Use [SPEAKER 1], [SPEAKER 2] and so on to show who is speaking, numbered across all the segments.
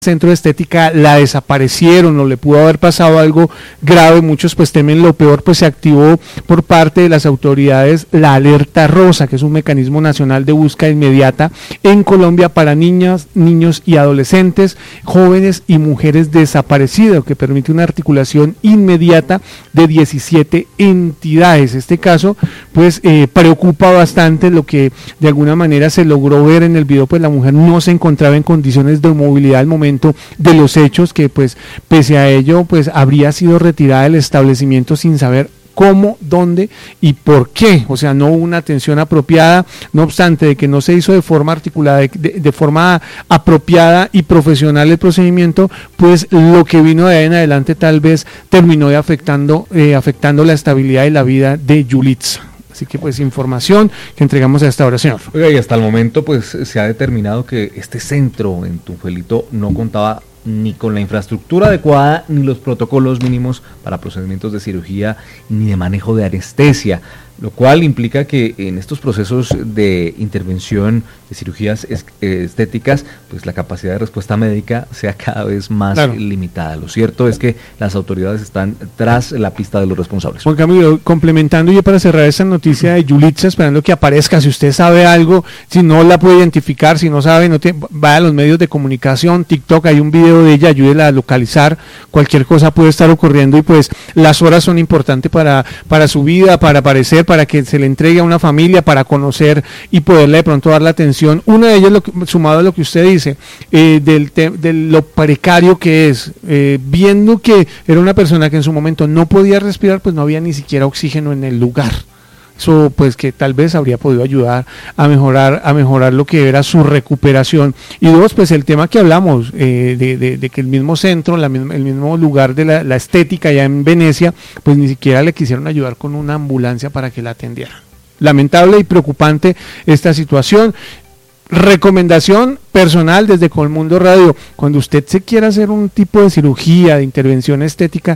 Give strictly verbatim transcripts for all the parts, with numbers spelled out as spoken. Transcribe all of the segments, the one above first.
[SPEAKER 1] centro de estética la desaparecieron o le pudo haber pasado algo grave, muchos pues temen lo peor, pues se activó por parte de las autoridades la alerta rosa, que es un mecanismo nacional de búsqueda inmediata en Colombia para niñas, niños y adolescentes, jóvenes y mujeres desaparecidos, que permite una articulación inmediata de diecisiete entidades. Este caso pues eh, preocupa bastante, lo que de alguna manera se logró ver en el video, pues la mujer no se encontraba en condiciones de movilidad al momento de los hechos, que pues pese a ello pues habría sido retirada del establecimiento sin saber cómo, dónde y por qué, o sea, no hubo una atención apropiada. No obstante de que no se hizo de forma articulada, de, de, de forma apropiada y profesional el procedimiento, pues lo que vino de ahí en adelante tal vez terminó de afectando, eh, afectando la estabilidad y la vida de Yulitza. Así que pues información que entregamos a esta hora, señor.
[SPEAKER 2] Oiga, y hasta el momento pues se ha determinado que este centro en Tunjuelito no contaba ni con la infraestructura adecuada, ni los protocolos mínimos para procedimientos de cirugía, ni de manejo de anestesia, lo cual implica que en estos procesos de intervención de cirugías estéticas, pues la capacidad de respuesta médica sea cada vez más claro. limitada. Lo cierto es que las autoridades están tras la pista de los responsables.
[SPEAKER 1] Juan Camilo, complementando y para cerrar esta noticia de Yulitza, esperando que aparezca, si usted sabe algo, si no la puede identificar, si no sabe, no tiene, vaya a los medios de comunicación, TikTok, hay un video de ella, ayúdela a localizar, cualquier cosa puede estar ocurriendo y pues las horas son importantes para, para su vida, para aparecer, para que se le entregue a una familia, para conocer y poderle de pronto dar la atención. Una de ellas, lo que, sumado a lo que usted dice, eh, del te, de lo precario que es, eh, viendo que era una persona que en su momento no podía respirar, pues no había ni siquiera oxígeno en el lugar. Eso pues que tal vez habría podido ayudar a mejorar a mejorar lo que era su recuperación. Y dos, pues el tema que hablamos eh, de, de, de que el mismo centro, la misma, el mismo lugar de la, la estética ya en Venecia, pues ni siquiera le quisieron ayudar con una ambulancia para que la atendieran. Lamentable y preocupante esta situación. Recomendación personal desde Colmundo Radio: cuando usted se quiera hacer un tipo de cirugía, de intervención estética,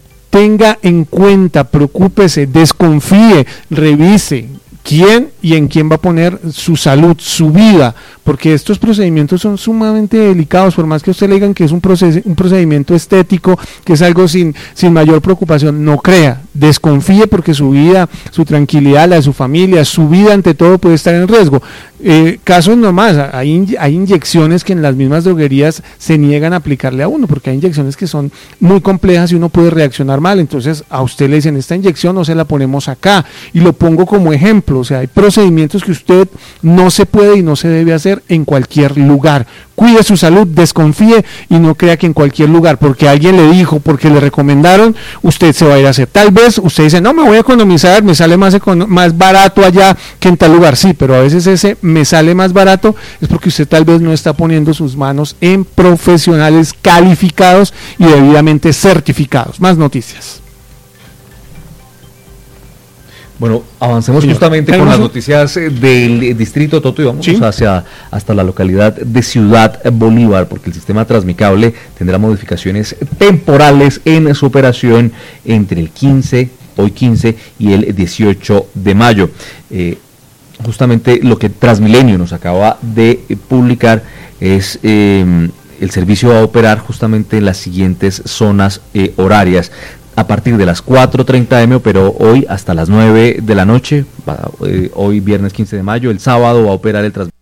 [SPEAKER 1] tenga en cuenta, preocúpese, desconfíe, revise quién y en quién va a poner su salud, su vida, porque estos procedimientos son sumamente delicados, por más que usted le digan que es un, proces, un procedimiento estético, que es algo sin, sin mayor preocupación, no crea, desconfíe, porque su vida, su tranquilidad, la de su familia, su vida ante todo puede estar en riesgo. Eh, casos nomás, hay, hay inyecciones que en las mismas droguerías se niegan a aplicarle a uno, porque hay inyecciones que son muy complejas y uno puede reaccionar mal, entonces a usted le dicen, esta inyección no se la ponemos acá, y lo pongo como ejemplo. O sea, hay procedimientos que usted no se puede y no se debe hacer en cualquier lugar. Cuide su salud, desconfíe y no crea que en cualquier lugar, porque alguien le dijo, porque le recomendaron, usted se va a ir a hacer. Tal vez usted dice, no, me voy a economizar, me sale más, econo- más barato allá que en tal lugar. Sí, pero a veces ese me sale más barato es porque usted tal vez no está poniendo sus manos en profesionales calificados y debidamente certificados. Más noticias.
[SPEAKER 2] Bueno, avancemos Señor. justamente con las noticias del distrito Toto y vamos ¿Sí? hacia hasta la localidad de Ciudad Bolívar, porque el sistema Transmicable tendrá modificaciones temporales en su operación entre el quince, hoy quince, y el dieciocho de mayo. Eh, justamente lo que Transmilenio nos acaba de publicar es eh, el servicio va a operar justamente en las siguientes zonas eh, horarias. A partir de las cuatro treinta eme operó hoy hasta las nueve de la noche, va, eh, hoy viernes quince de mayo, el sábado va a operar el Transmilenio